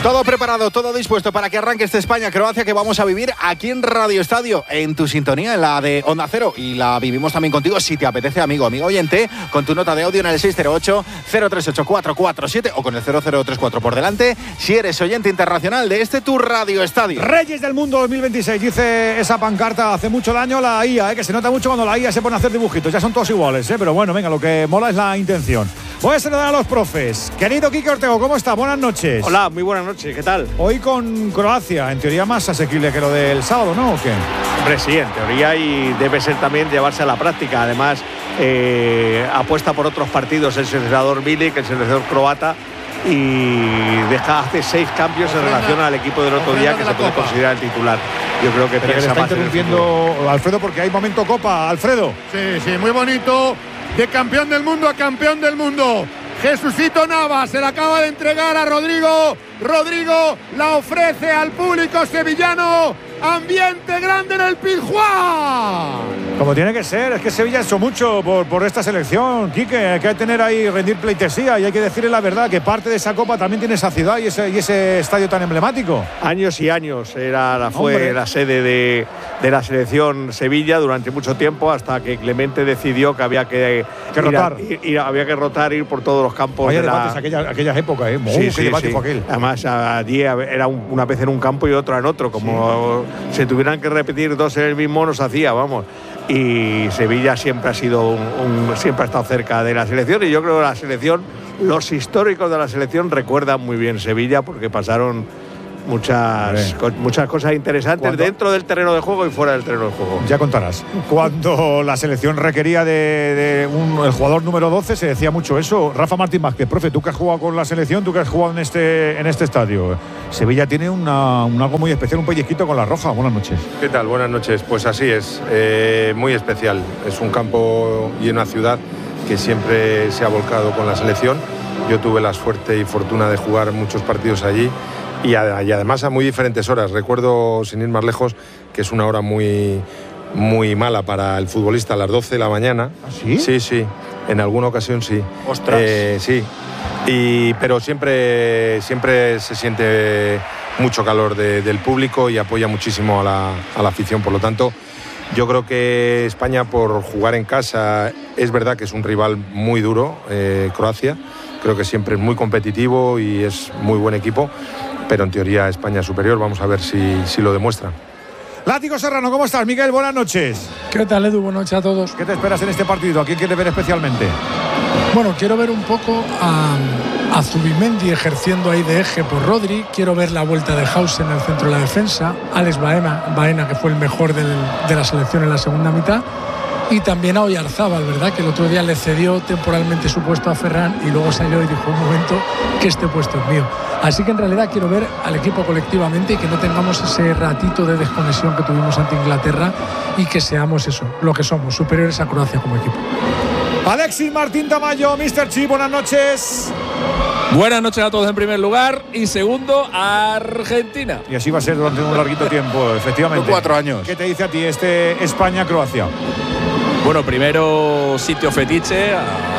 Todo preparado, todo dispuesto para que arranque este España-Croacia que vamos a vivir aquí en Radio Estadio, en tu sintonía, en la de Onda Cero. Y la vivimos también contigo, si te apetece, amigo oyente, con tu nota de audio en el 608-038-447 o con el 0034 por delante, si eres oyente internacional de tu Radio Estadio. Reyes del Mundo 2026, dice esa pancarta. Hace mucho daño la IA, que se nota mucho cuando la IA se pone a hacer dibujitos. Ya son todos iguales, pero bueno, venga, lo que mola es la intención. Voy a saludar a los profes. Querido Quique Ortego, ¿cómo está? Buenas noches. Hola, muy buenas noches, ¿qué tal? Hoy con Croacia, en teoría más asequible que lo del sábado, ¿no? ¿O qué? Hombre, sí, en teoría, y debe ser también llevarse a la práctica. Además, apuesta por otros partidos el seleccionador Bilic, el seleccionador croata, y hace 6 cambios en relación al equipo del otro día, que se puede considerar el titular. Yo creo que piensa más. Está interrumpiendo Alfredo porque hay momento Copa. Alfredo. Sí, muy bonito. De campeón del mundo a campeón del mundo. Jesucito Navas se la acaba de entregar a Rodrigo. Rodrigo la ofrece al público sevillano. Ambiente grande en el Pizjuán. Como tiene que ser, es que Sevilla ha hecho mucho por esta selección, Quique. Hay que tener ahí, rendir pleitesía, y hay que decirle la verdad, que parte de esa Copa también tiene esa ciudad y ese estadio tan emblemático. Años y años fue la sede de la selección Sevilla durante mucho tiempo, hasta que Clemente decidió que había que rotar, ir por todos los campos. Vaya debates aquellas épocas, ¿eh? Sí, debate fue aquel. Además, allí era una vez en un campo y otra en otro, como se tuvieran que repetir 2 en el mismo, nos hacía, vamos. Y Sevilla siempre ha sido siempre ha estado cerca de la selección, y yo creo que la selección, los históricos de la selección recuerdan muy bien Sevilla, porque pasaron muchas cosas interesantes dentro del terreno de juego y fuera del terreno de juego. Ya contarás. Cuando la selección requería el jugador número 12, se decía mucho eso. Rafa Martín Vázquez, profe, tú que has jugado con la selección, tú que has jugado en este estadio, Sevilla tiene algo muy especial, un pellizquito con la roja. Buenas noches. ¿Qué tal? Buenas noches. Pues así es, muy especial. Es un campo y una ciudad que siempre se ha volcado con la selección. Yo tuve la suerte y fortuna de jugar muchos partidos allí. Y además a muy diferentes horas. Recuerdo, sin ir más lejos, que es una hora muy, muy mala para el futbolista, a las 12 de la mañana. ¿Ah, sí? Sí, en alguna ocasión sí. ¡Ostras! Sí, pero siempre se siente mucho calor del público y apoya muchísimo a la afición. Por lo tanto, yo creo que España, por jugar en casa, es verdad que es un rival muy duro, Croacia. Creo que siempre es muy competitivo y es muy buen equipo, pero en teoría España es superior. Vamos a ver si lo demuestra. Látigo Serrano, ¿cómo estás? Miguel, buenas noches. ¿Qué tal, Edu? Buenas noches a todos. ¿Qué te esperas en este partido? ¿A quién quieres ver especialmente? Bueno, quiero ver un poco a Zubimendi ejerciendo ahí de eje por Rodri. Quiero ver la vuelta de Hausen en el centro de la defensa. Alex Baena, que fue el mejor de la selección en la segunda mitad. Y también a Oyarzábal, ¿verdad? Que el otro día le cedió temporalmente su puesto a Ferran y luego salió y dijo: un momento, que este puesto es mío. Así que en realidad quiero ver al equipo colectivamente y que no tengamos ese ratito de desconexión que tuvimos ante Inglaterra, y que seamos eso, lo que somos, superiores a Croacia como equipo. Alexis Martín Tamayo, Mr. Chip, buenas noches. Buenas noches a todos en primer lugar, y segundo, Argentina. Y así va a ser durante un larguito tiempo, efectivamente. 4 años. ¿Qué te dice a ti España-Croacia? Bueno, primero sitio fetiche,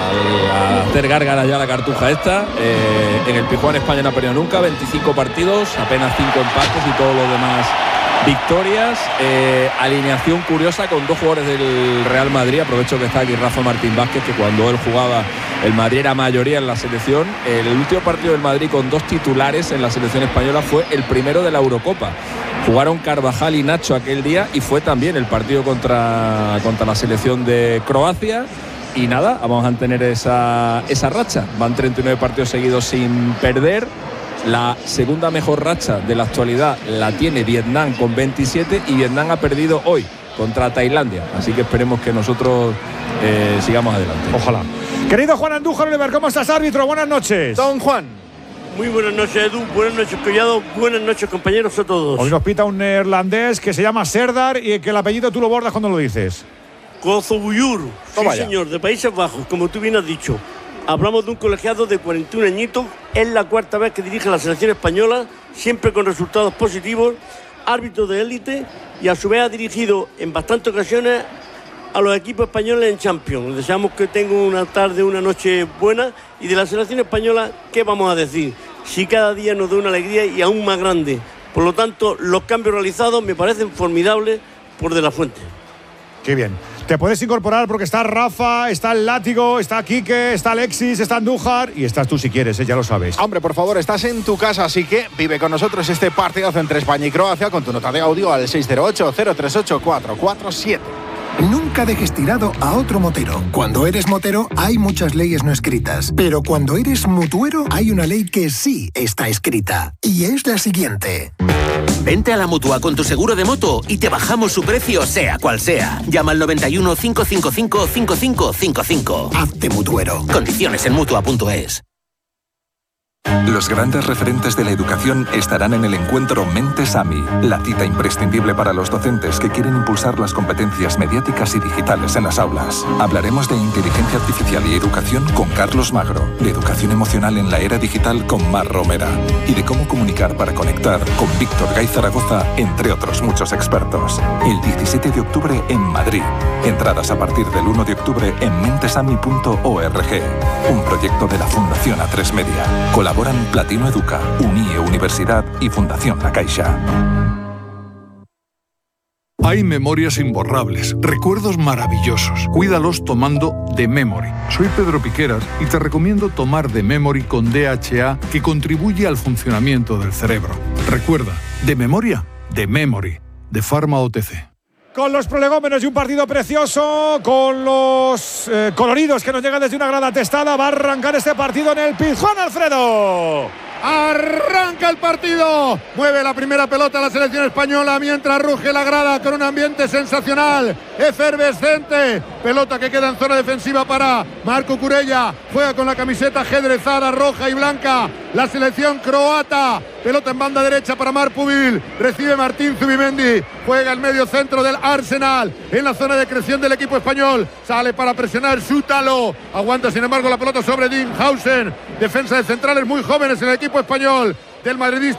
a hacer gárgara ya la cartuja esta. En el Pizjuán España no ha perdido nunca, 25 partidos, apenas 5 empates y todos los demás victorias. Alineación curiosa con 2 jugadores del Real Madrid. Aprovecho que está aquí Rafa Martín Vázquez, que cuando él jugaba el Madrid era mayoría en la selección. El último partido del Madrid con 2 titulares en la selección española fue el primero de la Eurocopa. Jugaron Carvajal y Nacho aquel día, y fue también el partido contra la selección de Croacia. Y nada, vamos a tener esa racha. Van 39 partidos seguidos sin perder. La segunda mejor racha de la actualidad la tiene Vietnam con 27, y Vietnam ha perdido hoy contra Tailandia. Así que esperemos que nosotros sigamos adelante. Ojalá. Querido Juan Andújar Oliver, ¿cómo estás, árbitro? Buenas noches. Don Juan. Muy buenas noches, Edu. Buenas noches, Collado. Buenas noches, compañeros, a todos. Hoy nos pita un neerlandés que se llama Serdar, y que el apellido tú lo bordas cuando lo dices. Kozobuyur. Sí, señor, de Países Bajos, como tú bien has dicho. Hablamos de un colegiado de 41 añitos. Es la 4ª vez que dirige la selección española, siempre con resultados positivos. Árbitro de élite, y a su vez ha dirigido en bastantes ocasiones a los equipos españoles en Champions. Deseamos que tenga una tarde, una noche buena. Y de la selección española, ¿qué vamos a decir? si cada día nos da una alegría y aún más grande. Por lo tanto, los cambios realizados me parecen formidables por De la Fuente. Qué bien. Te puedes incorporar porque está Rafa, está el Látigo, está Quique, está Alexis, está Andújar y estás tú si quieres, ya lo sabes. Hombre, por favor, estás en tu casa, así que vive con nosotros este partidazo entre España y Croacia con tu nota de audio al 608-038-447. Nunca dejes tirado a otro motero. Cuando eres motero hay muchas leyes no escritas, pero cuando eres mutuero hay una ley que sí está escrita y es la siguiente. Vente a la Mutua con tu seguro de moto y te bajamos su precio sea cual sea. Llama al 91 555 5555. Hazte mutuero. Condiciones en Mutua.es. Los grandes referentes de la educación estarán en el encuentro Mentes AMI, la cita imprescindible para los docentes que quieren impulsar las competencias mediáticas y digitales en las aulas. Hablaremos de inteligencia artificial y educación con Carlos Magro, de educación emocional en la era digital con Mar Romera y de cómo comunicar para conectar con Víctor Gay Zaragoza, entre otros muchos expertos. El 17 de octubre en Madrid. Entradas a partir del 1 de octubre en mentesami.org. Un proyecto de la Fundación A3 Media. Colaboran Platino Educa, UNIE Universidad y Fundación La Caixa. Hay memorias imborrables, recuerdos maravillosos. Cuídalos tomando The Memory. Soy Pedro Piqueras y te recomiendo tomar The Memory con DHA que contribuye al funcionamiento del cerebro. Recuerda, de memoria, The Memory, de Pharma OTC. Con los prolegómenos y un partido precioso, con los coloridos que nos llegan desde una grada atestada, va a arrancar este partido en el Pizjuán, Alfredo. Arranca el partido, mueve la primera pelota la selección española mientras ruge la grada con un ambiente sensacional, efervescente. Pelota que queda en zona defensiva para Marco Curella, juega con la camiseta ajedrezada roja y blanca la selección croata. Pelota en banda derecha para Marc Pubil, recibe Martín Zubimendi, juega el medio centro del Arsenal en la zona de creación del equipo español, sale para presionar Sútalo, aguanta sin embargo la pelota sobre Dinhausen, defensa de centrales muy jóvenes en el equipo español del madridista